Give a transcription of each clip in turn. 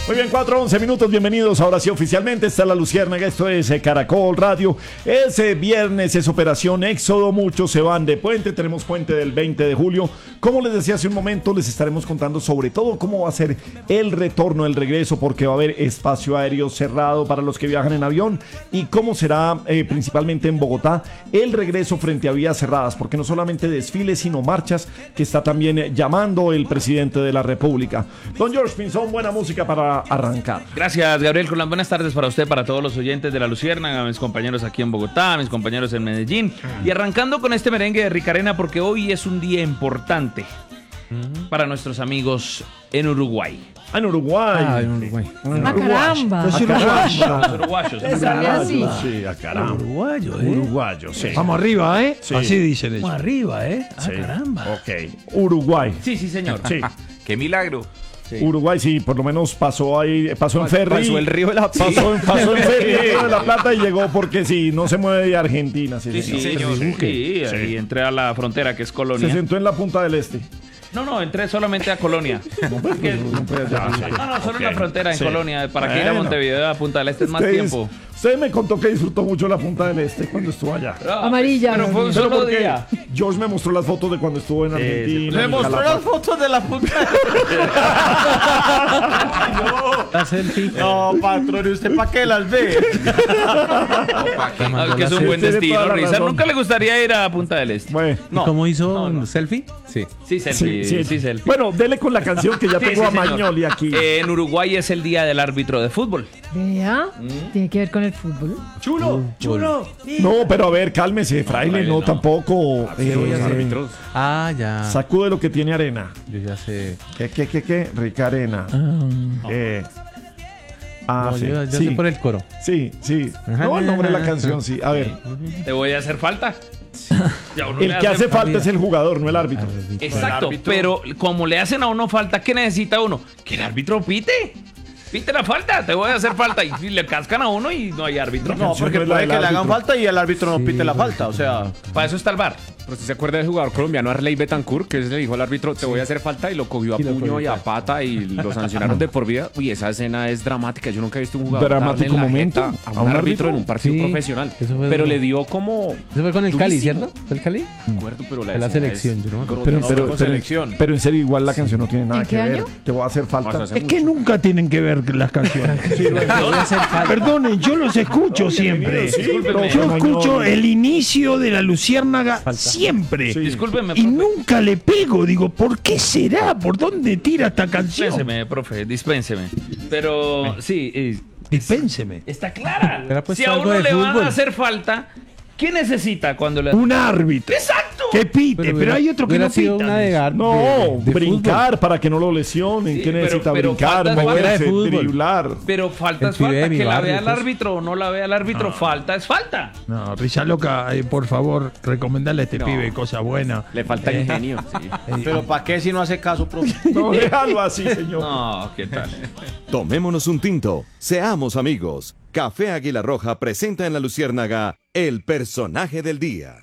Muy bien, 4:11 minutos, bienvenidos. Ahora sí, oficialmente está la Luciérnaga, esto es Caracol Radio. Ese viernes es Operación Éxodo, muchos se van de puente, tenemos puente del 20 de julio. Como les decía hace un momento, les estaremos contando sobre todo cómo va a ser el retorno, el regreso, porque va a haber espacio aéreo cerrado para los que viajan en avión y cómo será principalmente en Bogotá el regreso frente a vías cerradas, porque no solamente desfiles, sino marchas que está también llamando el presidente de la República. Don George Pinzón, buena música para arrancar. Gracias, Gabriel Colán. Buenas tardes para usted, para todos los oyentes de La Luciérnaga, mis compañeros aquí en Bogotá, mis compañeros en Medellín. Y arrancando con este merengue de Ricarena, porque hoy es un día importante para nuestros amigos en Uruguay. En Uruguay. En Uruguay. Caramba. Los Uruguayos. Así. Sí, a caramba. Uruguayo, Uruguayo, sí. Vamos arriba, ¿eh? Sí. Así dicen ellos. Vamos arriba, Sí. caramba. Ok. Uruguay. Sí, señor. Sí. ¡Qué milagro! Sí. Uruguay, sí, por lo menos pasó ahí, pasó en ferry. Pasó el Río de la Plata. Pasó en ferry el Río de la Plata y llegó porque sí, no se mueve de Argentina. Sí, Sí, señor. Sí, ahí entré a la frontera, que es Colonia. Se sentó en la punta del este. No, entré solamente a Colonia. Porque- No, solo en la frontera, en Sí. Colonia. ¿Para qué ir a Bueno. Montevideo a Punta del Este es más tiempo? Usted me contó que disfrutó mucho la punta del este cuando estuvo allá. Amarilla. Pero fue un Pero solo porque día. George me mostró las fotos de cuando estuvo en Argentina. Me en mostró Calafate. las fotos de la punta. La selfie. No, patrón, ¿y usted para qué las ve? Que es un buen Tiene destino, toda la Risa. razón. Nunca le gustaría ir a Punta del Este. Bueno, ¿Y cómo hizo selfie? Sí. Sí, selfie. Sí, selfie. Bueno, dele con la canción que ya Sí, tengo a señor. Magnoli aquí. En Uruguay es el día del árbitro de fútbol. Vea, tiene que ver con el fútbol. Chulo. No, pero a ver, cálmese, fraile, no, tampoco. Ah, ya. Sacude lo que tiene arena. Yo ya sé. ¿Qué? Rica arena. No, Sí, yo sí, sé por el coro. sí. No, el nombre de la canción, sí. A ver, ¿Te voy a hacer falta? Ya uno el le que hace falta falta es el jugador, no el árbitro. Exacto, pero como le hacen a uno falta, ¿qué necesita uno? Que el árbitro pite. Pite la falta, te voy a hacer falta. Y le cascan a uno y no hay árbitro. No, porque no es la puede del que le hagan árbitro. falta y el árbitro no pite la falta. O sea, Para eso está el VAR. Pero si se acuerda del jugador colombiano Arley Betancourt, que le dijo al árbitro, te voy a hacer falta, y lo cogió a puño y a pata y lo sancionaron de por vida. Uy, esa escena es dramática. Yo nunca he visto un jugador Dramático darle en la momento jeta a un árbitro en un partido Sí, profesional. eso fue Pero duro. le dio como... Eso fue con el Cali, durísimo. ¿cierto? ¿Fue el Cali? No me acuerdo, pero Fue la escena selección, es yo no me acuerdo. grotesca. selección. Pero en serio, igual la canción no tiene nada ¿En que qué ver. año? Te voy a hacer falta. Hace Es que nunca tienen que ver las canciones. Perdonen, yo los escucho siempre. Discúlpeme. Yo escucho el inicio de la Luciérnaga siempre. Sí. Discúlpeme, Y profe. nunca le pego. Digo, ¿por qué será? ¿Por dónde tira esta canción? Dispénseme, profe, dispénseme. Pero sí, Dispénseme. está clara. Hubiera puesto Si a algo uno de le van fútbol. a hacer falta, ¿qué necesita cuando le Un árbitro. ¡Exacto! Que pite, pero hay otro que hubiera no sido pita. una de No, de brincar fútbol. para que no lo lesionen. Sí, ¿Qué necesita pero brincar? falta es Moverse, falta de fútbol. driblar. Pero falta El es pibe falta. de mi Que la barrio, vea el pues. árbitro o no la vea el árbitro, falta es falta. No, Risa Loca, por favor, recomendarle a este No. pibe cosa buena. Le falta ingenio. Sí. Pero ¿para qué si no hace caso, profe? No, déjalo así, señor. No, ¿qué tal? Tomémonos un tinto, seamos amigos. Café Águila Roja presenta en La Luciérnaga el personaje del día.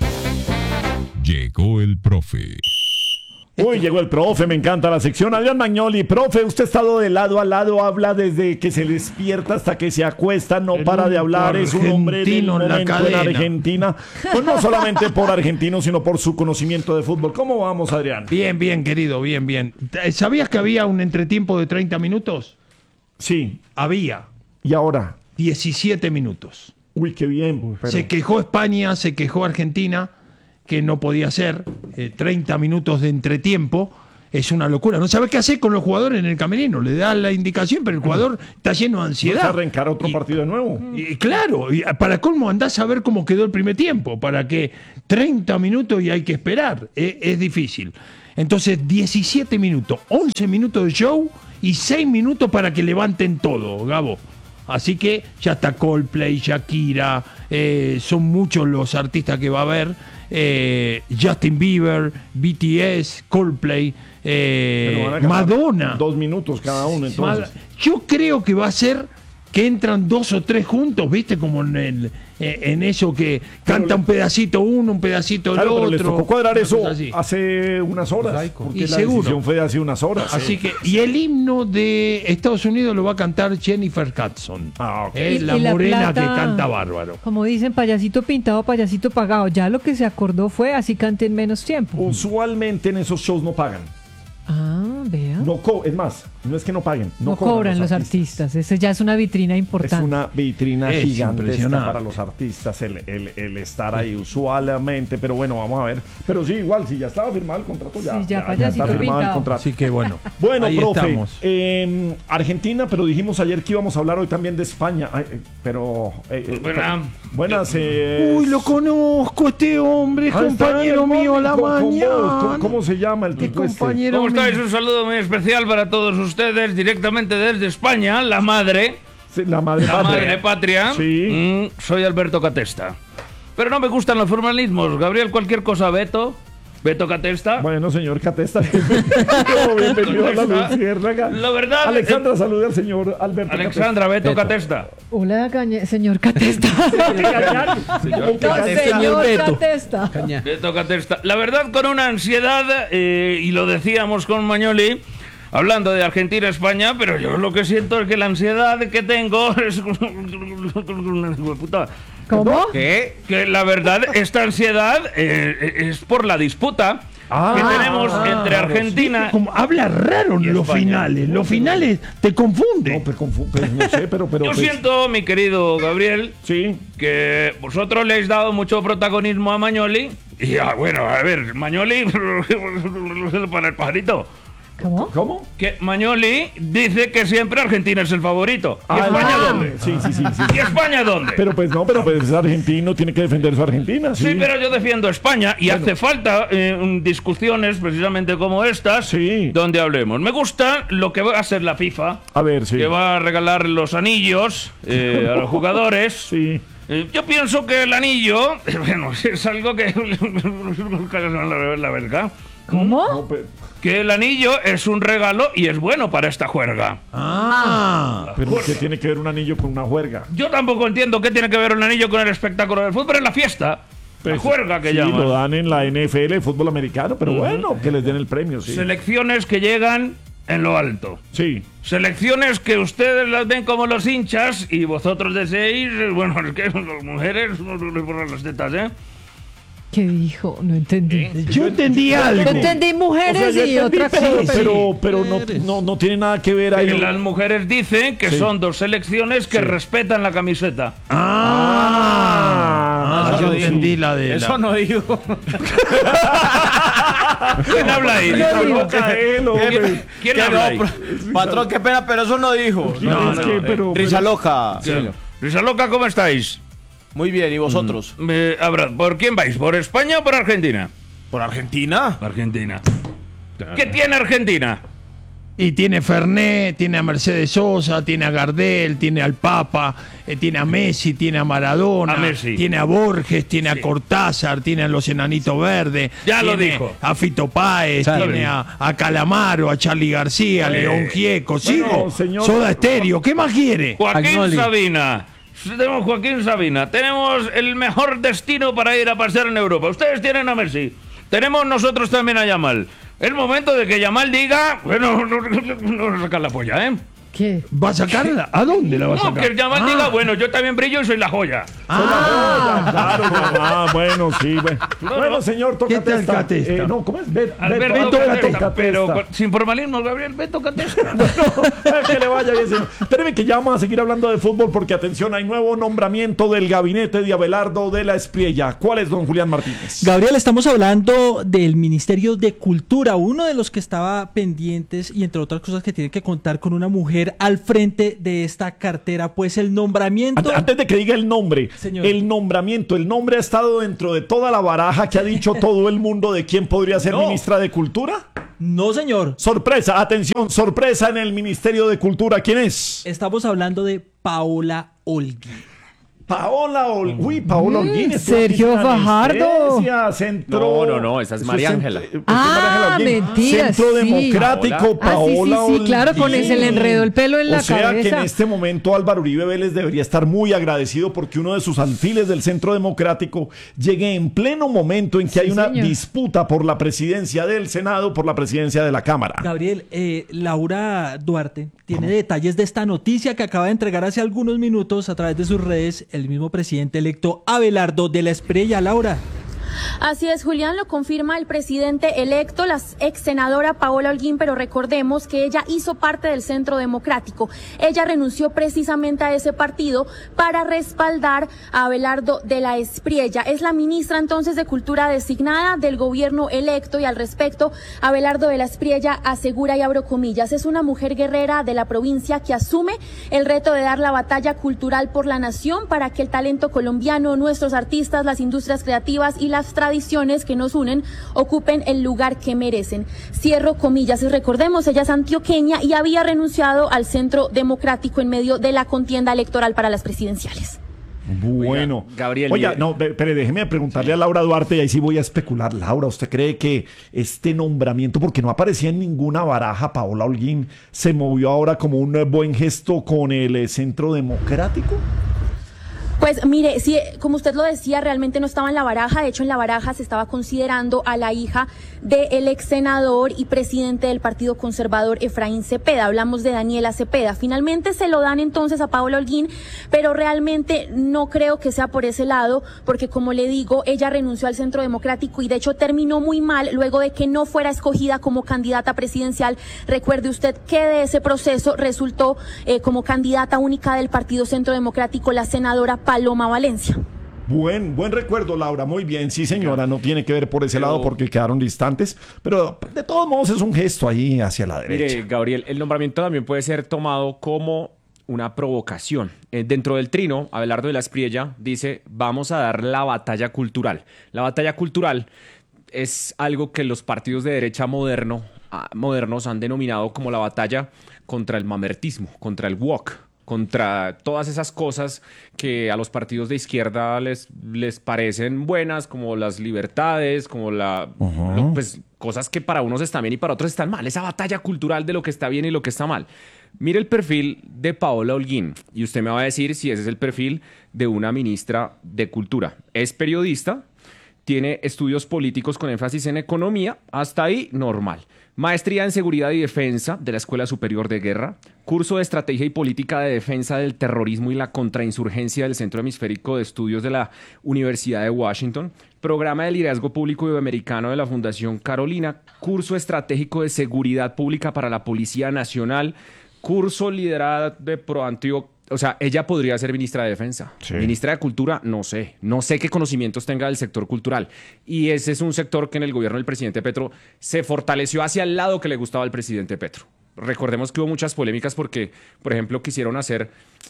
Llegó el profe. Uy, llegó el profe, me encanta la sección. Adrián Magnoli, profe, usted ha estado de lado a lado, habla desde que se despierta hasta que se acuesta, no El para de único hablar, es un hombre del argentino en la momento en cadena. Argentina. Pues no solamente por argentino, sino por su conocimiento de fútbol. ¿Cómo vamos, Adrián? Bien, querido, bien. ¿Sabías que había un entretiempo de 30 minutos? Sí, Había y ahora. 17 minutos. Uy, qué bien. pero- Se quejó España, se quejó Argentina, que no podía ser 30 minutos de entretiempo. Es una locura. No sabe qué hacer con los jugadores en el camerino. Le da la indicación, pero el jugador está lleno de ¿Vas a ansiedad. arrancar otro partido de nuevo? Y claro, y para colmo andás a ver cómo quedó el primer tiempo, para que 30 minutos y hay que esperar, es difícil. Entonces 17 minutos, 11 minutos de show y 6 minutos para que levanten todo, Gabo. Así que ya está Coldplay, Shakira, son muchos los artistas que va a haber, Justin Bieber, BTS, Coldplay, Pero van a acabar Madonna. 2 minutos cada uno, entonces. Yo creo que va a ser que entran 2 o 3 juntos, ¿viste? Como en eso que canta un pedacito uno, un pedacito el Claro, otro. pero les tocó cuadrar una eso cosa así. hace unas horas. Porque Y la seguro. decisión fue de hace unas horas. Así que, y el himno de Estados Unidos lo va a cantar Jennifer Hudson. Ah, ok. Es Y la la morena plata- que canta bárbaro. Como dicen, payasito pintado, payasito pagado. Ya lo que se acordó fue así cante en menos tiempo. Usualmente en esos shows no pagan. Ah, vea. Es más, no es que no paguen. No cobran los artistas. Ese ya es una vitrina Es importante. una vitrina Es gigantesca impresionante. para los artistas el estar ahí usualmente, pero bueno, vamos a ver. Pero sí, igual, si ya estaba firmado el contrato, ya, Sí, ya está payasito firmado el pintado. contrato. Así que bueno. Bueno, ahí profe, estamos. Argentina, pero dijimos ayer que íbamos a hablar hoy también de España. Ay, buenas. Uy, lo conozco este hombre, Ah, está compañero en el mío a la morning con vos. mañana. ¿Cómo se llama el Qué tipo este? compañero ¿Cómo estáis? mío. Un saludo muy especial para todos ustedes, directamente desde España, la madre. Sí, la madre La patria. madre patria. Sí. Soy Alberto Catesta. Pero no me gustan los formalismos. Gabriel, cualquier cosa, Beto. Beto Catesta. Bueno, señor Catesta, bienvenido a la Luciérnaga. La verdad, Alexandra, salude al señor Alberto Alexandra, Beto Catesta. Hola, señor Catesta. Señor No, señor Catesta. Beto Catesta. La verdad, con una ansiedad, y lo decíamos con Mañoli, hablando de Argentina-España, pero yo lo que siento es que la ansiedad que tengo es... puta. ¿Cómo? Que la verdad, esta ansiedad es por la disputa que tenemos entre Argentina... Como habla raro Y en los España. finales. Los finales te confunden. No, pues no sé, pero Yo pues, siento, mi querido Gabriel, sí. que vosotros le habéis dado mucho protagonismo a Mañoli. Y bueno, a ver, Mañoli para el pajarito. ¿Cómo? ¿Cómo? Que Mañoli dice que siempre Argentina es el favorito. ¿Y España dónde? Sí. ¿Y España dónde? Pero pues no, pero pues es argentino, tiene que defender su Argentina, sí. Sí, pero yo defiendo a España y hace falta discusiones precisamente como estas Sí. donde hablemos. Me gusta lo que va a hacer la FIFA, A ver, sí. que va a regalar los anillos a los jugadores. Sí. Yo pienso que el anillo, bueno, es algo que... la verdad. ¿Cómo? No, pero Que el anillo es un regalo y es bueno para esta juerga. ¿qué tiene que ver un anillo con una juerga? Yo tampoco entiendo qué tiene que ver un anillo con el espectáculo del fútbol, pero es la fiesta. La juerga que sí, lo llaman. dan en la NFL, fútbol americano, pero bueno, que les den el premio, sí. Selecciones que llegan en lo alto. Sí. Selecciones que ustedes las ven como los hinchas y vosotros deseáis, bueno, es que las mujeres por las tetas, ¿eh? ¿Qué dijo? No entendí. Yo entendí algo. Yo entendí mujeres O sea, y yo otra entendí, cosa. pero no tiene nada que ver ahí. Que las mujeres dicen que Sí. son dos selecciones que respetan la camiseta. Yo entendí la de Eso no digo. ¿Quién habla ahí? ¿Quién Que habla ahí? no, patrón, qué pena, pero eso no dijo. No, es que, pero Risa loca. Risa Loca, ¿cómo estáis? Muy bien, ¿y vosotros? ¿Por quién vais? ¿Por España o por Argentina? ¿Por Argentina? Argentina. ¿Qué tiene Argentina? Y tiene Fernet, tiene a Mercedes Sosa, tiene a Gardel, tiene al Papa, tiene a Messi, tiene a Maradona, A Messi. tiene a Borges, tiene a Cortázar, tiene a los Enanitos Verdes, Ya lo tiene dijo. a Fito Páez, Charlie. tiene a Calamaro, a Charlie García, a León Gieco, sigo, señor- Soda Estéreo, ¿qué más quiere? Joaquín Agnoli. Sabina. Tenemos Joaquín Sabina. Tenemos el mejor destino para ir a pasear en Europa. Ustedes tienen a Messi. Tenemos nosotros también a Yamal. Es momento de que Yamal diga... Bueno, no sacar la polla, ¿eh? ¿Qué? ¿Va a sacarla? ¿A dónde la va a No, sacar? que Yamal diga, bueno, yo también brillo y soy la joya. Claro, bueno, sí, bueno. Bueno, señor, toca ¿Qué tal testa. Catesta? No, ¿cómo es? Alberto Beto Catesta, pero Catesta. sin formalismo, Gabriel, Beto Catesta. Que le vaya bien, señor. Espéreme que ya vamos a seguir hablando de fútbol porque, atención, hay nuevo nombramiento del gabinete de Abelardo de la Espriella. ¿Cuál es, don Julián Martínez? Gabriel, estamos hablando del Ministerio de Cultura, uno de los que estaba pendientes y entre otras cosas que tiene que contar con una mujer al frente de esta cartera, pues el nombramiento... Antes de que diga el nombre, Señor. el nombramiento, el nombre ha estado dentro de toda la baraja que ha dicho todo el mundo de quién podría ser ministra de Cultura. No, señor. Sorpresa, atención, sorpresa en el Ministerio de Cultura. ¿Quién es? Estamos hablando de Paola Olguín. Paola Holguín. estuvo aquí Sergio sin Fajardo. anestesia, Centro. No, esa es Eso María centro- Ángela. Ah, mentira, Centro sí. Democrático, Paola sí, claro, con Holguín. ese le enredó el pelo en la O sea que en cabeza. este momento Álvaro Uribe Vélez debería estar muy agradecido porque uno de sus alfiles del Centro Democrático llegue en pleno momento en que hay una señor. disputa por la presidencia del Senado, por la presidencia de la Cámara. Gabriel, Laura Duarte tiene detalles de esta noticia que acaba de entregar hace algunos minutos a través de sus redes el mismo presidente electo Abelardo de la Espriella. Laura. Así es, Julián, lo confirma el presidente electo, la ex senadora Paola Holguín, pero recordemos que ella hizo parte del Centro Democrático. Ella renunció precisamente a ese partido para respaldar a Abelardo de la Espriella. Es la ministra entonces de Cultura designada del gobierno electo y al respecto, Abelardo de la Espriella asegura, y abro comillas, es una mujer guerrera de la provincia que asume el reto de dar la batalla cultural por la nación para que el talento colombiano, nuestros artistas, las industrias creativas y las tradiciones que nos unen ocupen el lugar que merecen. Cierro comillas. Y recordemos, ella es antioqueña y había renunciado al Centro Democrático en medio de la contienda electoral para las presidenciales. Bueno, Oiga, Gabriel, Oiga, mire. no, pero déjeme preguntarle a Laura Duarte y ahí sí voy a especular. Laura, ¿usted cree que este nombramiento, porque no aparecía en ninguna baraja, Paola Holguín, se movió ahora como un buen gesto con el Centro Democrático? Pues mire, sí, como usted lo decía, realmente no estaba en la baraja. De hecho, en la baraja se estaba considerando a la hija del ex senador y presidente del Partido Conservador, Efraín Cepeda. Hablamos de Daniela Cepeda. Finalmente se lo dan entonces a Paola Holguín, pero realmente no creo que sea por ese lado, porque como le digo, ella renunció al Centro Democrático y de hecho terminó muy mal luego de que no fuera escogida como candidata presidencial. Recuerde usted que de ese proceso resultó como candidata única del Partido Centro Democrático la senadora Paloma Valencia. Buen recuerdo, Laura. Muy bien, sí, señora. No tiene que ver por ese lado porque quedaron distantes, pero de todos modos es un gesto ahí hacia la derecha. Mire, Gabriel, el nombramiento también puede ser tomado como una provocación. Dentro del trino, Abelardo de la Espriella dice, vamos a dar la batalla cultural. La batalla cultural es algo que los partidos de derecha modernos han denominado como la batalla contra el mamertismo, contra el woke, contra todas esas cosas que a los partidos de izquierda les parecen buenas, como las libertades, como pues, cosas que para unos están bien y para otros están mal. Esa batalla cultural de lo que está bien y lo que está mal. Mire el perfil de Paola Holguín y usted me va a decir si ese es el perfil de una ministra de Cultura. Es periodista, tiene estudios políticos con énfasis en economía, hasta ahí normal. Maestría en Seguridad y Defensa de la Escuela Superior de Guerra, curso de Estrategia y Política de Defensa del Terrorismo y la Contrainsurgencia del Centro Hemisférico de Estudios de la Universidad de Washington, programa de Liderazgo Público Iberoamericano de la Fundación Carolina, curso estratégico de Seguridad Pública para la Policía Nacional, curso liderado de ProAntioquia. O sea, ella podría ser ministra de Defensa. Sí. Ministra de Cultura, no sé. No sé qué conocimientos tenga del sector cultural. Y ese es un sector que en el gobierno del presidente Petro se fortaleció hacia el lado que le gustaba al presidente Petro. Recordemos que hubo muchas polémicas porque, por ejemplo, quisieron hacer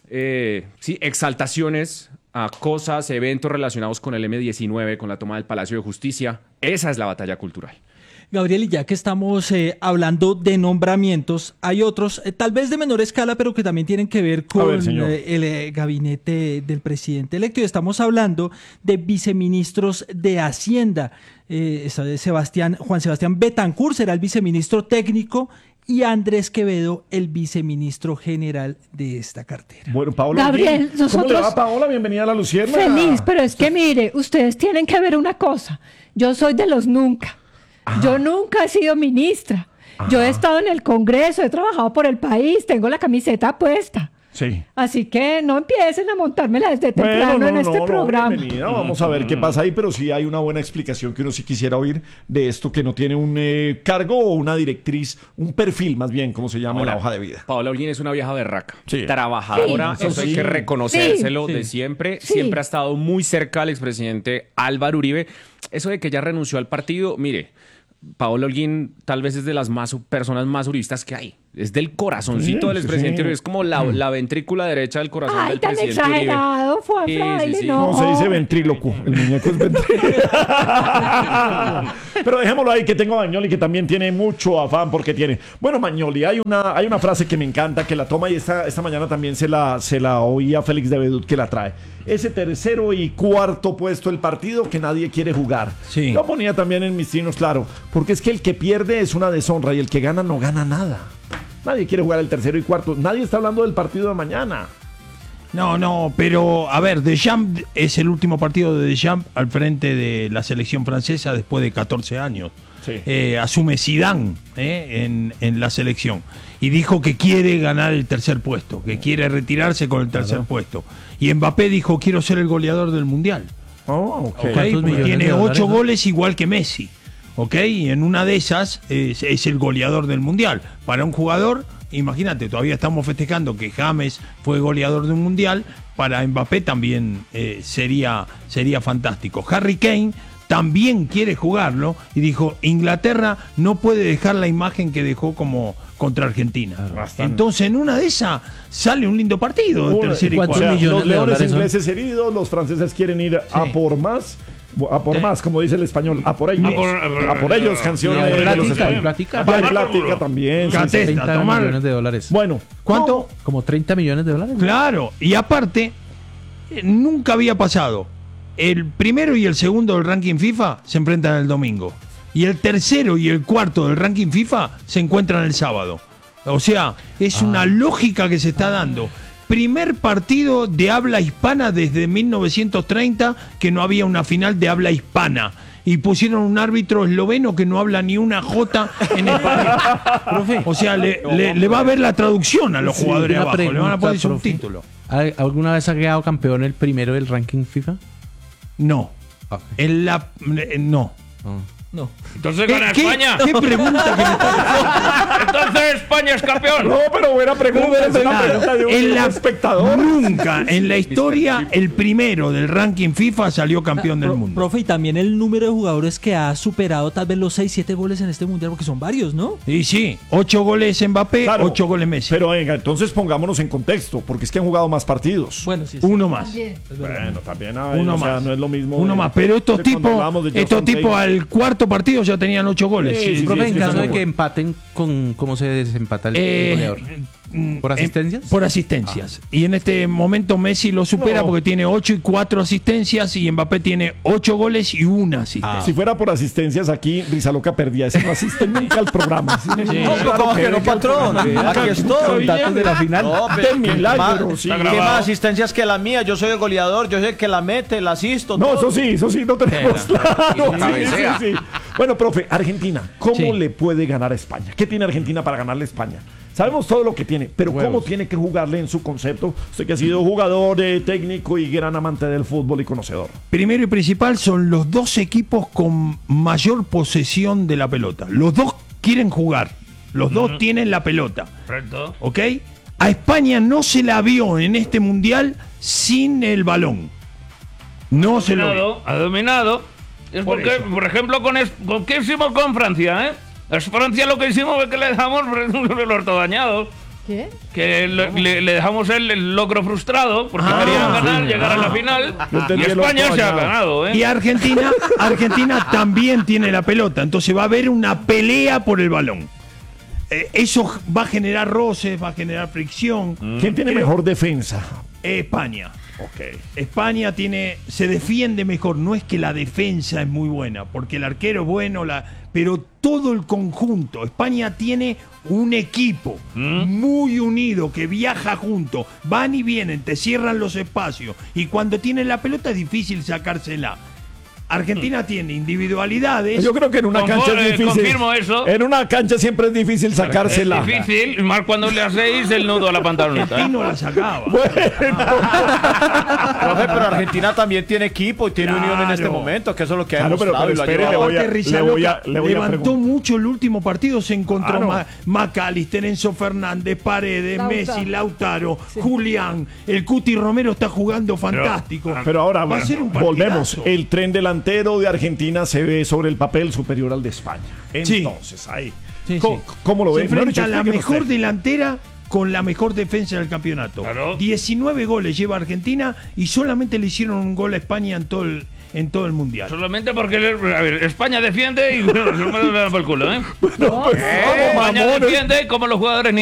exaltaciones a cosas, eventos relacionados con el M-19, con la toma del Palacio de Justicia. Esa es la batalla cultural. Gabriel, y ya que estamos hablando de nombramientos, hay otros, tal vez de menor escala, pero que también tienen que ver con el gabinete del presidente electo. Y estamos hablando de viceministros de Hacienda. Juan Sebastián Betancur será el viceministro técnico y Andrés Quevedo el viceministro general de esta cartera. Bueno, Paola, Gabriel, ¿cómo le nosotros- va, Paola? Bienvenida a La Lucierna. Feliz, pero es que mire, ustedes tienen que ver una cosa. Yo soy de los nunca. Yo nunca he sido ministra. Yo he estado en el Congreso, he trabajado por el país, tengo la camiseta puesta. Sí. Así que no empiecen a montármela desde temprano en este programa. Bienvenida. Vamos a ver qué pasa ahí, pero sí hay una buena explicación que uno sí quisiera oír de esto que no tiene un cargo o una directriz, un perfil más bien, como se llama en la hoja de vida. Paola Holguín es una vieja berraca. Sí. Trabajadora, Sí, eso hay sí. que reconocérselo Sí. de siempre. Sí. Siempre ha estado muy cerca al expresidente Álvaro Uribe. Eso de que ella renunció al partido, mire, Paola Holguín tal vez es de las personas más uribistas que hay. Es del corazoncito del expresidente Uribe. Es como la ventrícula derecha del corazón Ay, del tan presidente Uribe. exagerado, Juan Sí, Fraile, sí, sí. no. No, se dice ventrílocuo. El muñeco es ventrílocuo. Pero dejémoslo ahí, que tengo a Magnoli, que también tiene mucho afán porque tiene. Bueno, Magnoli, hay una frase que me encanta, que la toma y esta mañana también se la oí a Félix de Bedut que la trae. Ese tercero y cuarto puesto del partido que nadie quiere jugar. Sí. Lo ponía también en mis trinos, claro. Porque es que el que pierde es una deshonra y el que gana no gana nada. Nadie quiere jugar el tercero y cuarto. Nadie está hablando del partido de mañana. No, pero a ver, Deschamps es el último partido de Deschamps al frente de la selección francesa después de 14 años. Sí. Asume Zidane en la selección y dijo que quiere ganar el tercer puesto, que quiere retirarse con el tercer puesto. Y Mbappé dijo, quiero ser el goleador del Mundial. Oh, ok. Porque tiene 8 goles igual que Messi. ¿Ok? Y en una de esas es el goleador del Mundial. Para un jugador, imagínate, todavía estamos festejando que James fue goleador de un Mundial. Para Mbappé también sería fantástico. Harry Kane también quiere jugarlo y dijo, Inglaterra no puede dejar la imagen que dejó como contra Argentina. Entonces en una de esas sale un lindo partido. De tercer y O cuarto. sea, millones los de leones dólares son? ingleses heridos, los franceses quieren ir a por más. A por más, como dice el español. A por ellos. A por ellos, canción de los españoles. Plática. Hay plática también. Sí, sí. Gatesta, 30 tomar. millones de dólares. Bueno, ¿Cuánto? Como 30 millones de dólares. Claro, y aparte, nunca había pasado. El primero y el segundo del ranking FIFA se enfrentan el domingo. Y el tercero y el cuarto del ranking FIFA se encuentran el sábado. O sea, es una lógica que se está dando. Primer partido de habla hispana desde 1930 que no había una final de habla hispana. Y pusieron un árbitro esloveno que no habla ni una jota en español. O sea, le va a ver la traducción a los jugadores una abajo. Le van a pregunta, poner un profe. título. ¿Alguna vez ha quedado campeón el primero del ranking FIFA? No. Ok. No. No. Entonces gana ¿Qué, España. ¿Qué pregunta que me está Entonces España es campeón. no, pero buena pregunta. Es una pregunta de un en la espectador. Nunca en la historia el primero del ranking FIFA salió campeón del mundo. Profe, y también el número de jugadores que ha superado tal vez los 6-7 goles en este mundial, porque son varios, ¿no? Y sí, 8 goles Mbappé, Claro, 8 goles Messi. Pero venga, entonces pongámonos en contexto, porque es que han jugado más partidos. Bueno, sí. Uno más. Bueno, también hay, Uno o sea, más. no es lo mismo. Uno de- más. Pero estos de cuando hablábamos de tipos Justin tipo Taylor. al cuarto partido ya tenían 8 goles. Sí, sí, Profe, en caso de sí. que empaten, ¿cómo se desempata el goleador? ¿Por asistencias? Por asistencias. Y en este momento Messi lo supera No. porque tiene 8 y 4 asistencias y Mbappé tiene 8 goles y una asistencia. Si fuera por asistencias aquí, Rizaloca perdía. Ese no asiste nunca al programa. Sí, No, pero ¿cómo que no, patrón? Aquí estoy. Datos de la final. No, De pero milagro, más, sí. ¿qué más asistencias que la mía? Yo soy el goleador, yo soy el que la mete, la asisto. No, todo. eso sí, no tenemos claro. cabecea. Sí. Bueno, profe, Argentina, ¿cómo Sí. le puede ganar a España? ¿Qué tiene Argentina para ganarle a España? Sabemos todo lo que tiene, pero ¿cómo tiene que jugarle en su concepto? Usted que ha sido jugador, técnico y gran amante del fútbol y conocedor. Primero y principal son los dos equipos con mayor posesión de la pelota. Los dos quieren jugar. Los dos tienen la pelota. Correcto. ¿Ok? A España no se la vio en este mundial sin el balón. No se lo vio. Ha dominado. Es Por porque, eso. por ejemplo, ¿con qué hicimos con Francia, Es Francia lo que hicimos fue que le dejamos el orto dañado. ¿Qué? Que le dejamos el logro frustrado porque querían ganar, llegar a la final. Yo entendí Y el España orto se ha dañado. ganado, Y Argentina también tiene la pelota. Entonces va a haber una pelea por el balón. Eso va a generar roces, va a generar fricción. ¿Quién tiene mejor defensa? España. Ok. España se defiende mejor. No es que la defensa es muy buena, porque el arquero es bueno, pero todo el conjunto. España tiene un equipo muy unido que viaja junto. Van y vienen, te cierran los espacios. Y cuando tienen la pelota es difícil sacársela. Argentina tiene individualidades. Yo creo que en una cancha es difícil. confirmo eso. En una cancha siempre es difícil sacársela. Es difícil, más cuando le hacéis el nudo a la pantaloneta. Aquí no la sacaba. Profe, pero Argentina también tiene equipo y tiene unión en este Claro. momento, que eso es lo que ha Claro, pero demostrado y lo ha espere, llevado. le voy a- Aparte, Rizaloca le voy a levantó preguntar. mucho el último partido, se encontró Claro. McAllister, Enzo Fernández, Paredes, Lautaro. Messi, Lautaro, Julián, el Cuti Romero está jugando fantástico. Pero ahora va a ser un volvemos. partidazo. El tren delantero de Argentina se ve sobre el papel superior al de España. Sí. Entonces, ahí. Sí, ¿Cómo lo Se ven? enfrenta a la Explíquenos mejor usted. delantera con la mejor defensa del campeonato. Claro. 19 goles lleva Argentina y solamente le hicieron un gol a España en todo el mundial. Solamente porque a ver, España defiende y no me lo dan por el culo, ¿eh? No, pues, vamos, España mamones. defiende como los jugadores